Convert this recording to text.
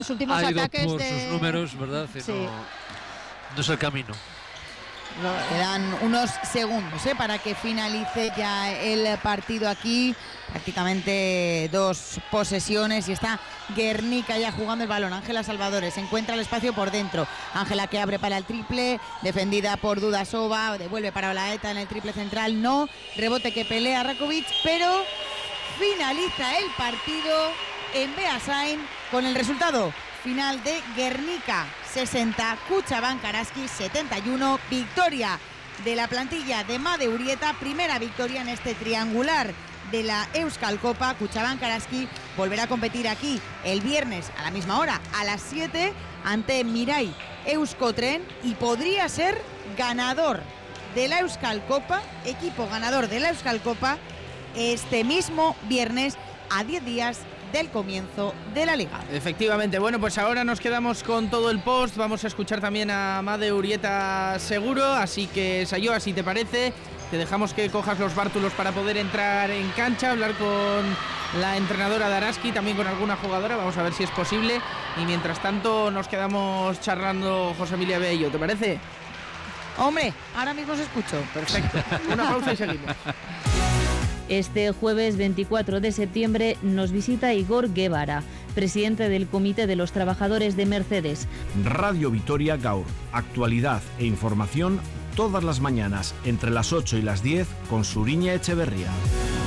Los últimos ha ido ataques por de sus números, ¿verdad? Y sí. no es el camino. Quedan unos segundos para que finalice ya el partido aquí. Prácticamente 2 posesiones y está Guernica ya jugando el balón. Ángela Salvadores encuentra el espacio por dentro. Ángela que abre para el triple, defendida por Dudasova, devuelve para Olaeta en el triple central, no, rebote que pelea Rakovic, pero finaliza el partido en Beasain con el resultado final de Guernica 60, Cuchabank Araski 71, victoria de la plantilla de Made Urieta, primera victoria en este triangular de la Euskal Copa. Cuchabank Araski volverá a competir aquí el viernes a la misma hora, a las 7, ante Mirai Euskotren, y podría ser ganador de la Euskal Copa, equipo ganador de la Euskal Copa, este mismo viernes, a 10 días del comienzo de la liga. Efectivamente, bueno, pues ahora nos quedamos con todo el post, vamos a escuchar también a Made Urieta seguro, así que Sayoa, si te parece, te dejamos que cojas los bártulos para poder entrar en cancha, hablar con la entrenadora de Araski, también con alguna jugadora, vamos a ver si es posible, y mientras tanto nos quedamos charlando José Emilia Bello, ¿te parece? Hombre, ahora mismo os escucho. Perfecto, una pausa y seguimos. Este jueves 24 de septiembre nos visita Igor Guevara, presidente del Comité de los Trabajadores de Mercedes. Radio Vitoria Gaur, actualidad e información todas las mañanas entre las 8 y las 10 con Suriña Echeverría.